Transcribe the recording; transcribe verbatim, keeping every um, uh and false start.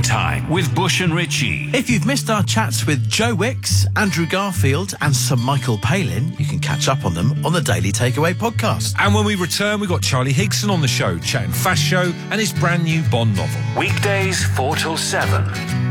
Time with Bush and Ritchie. If you've missed our chats with Joe Wicks, Andrew Garfield and Sir Michael Palin, you can catch up on them on the Daily Takeaway podcast. And when we return, we've got Charlie Higson on the show, chatting Fast Show and his brand new Bond novel. Weekdays four till seven